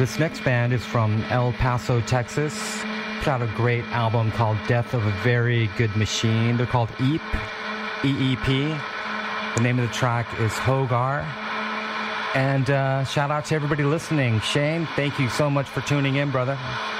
This next band is from El Paso, Texas. Put out a great album called Death of a Very Good Machine. They're called EEP, E-E-P. The name of the track is Hogar. And shout out to everybody listening. Shane, thank you so much for tuning in, brother.